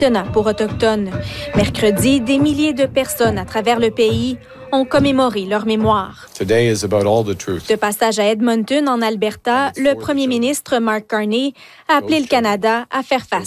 Pour Autochtones. Mercredi, des milliers de personnes à travers le pays ont commémoré leur mémoire. De passage à Edmonton, en Alberta, le premier ministre Mark Carney a appelé le Canada à faire face